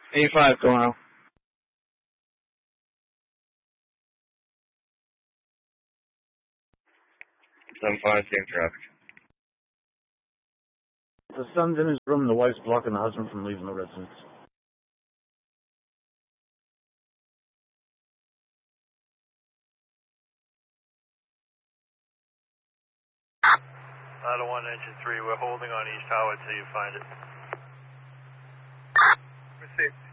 85 going out. 7-5, same traffic. The son's in his room, the wife's blocking the husband from leaving the residence. Ladder 1, Engine 3, we're holding on East Howard till you find it. Received.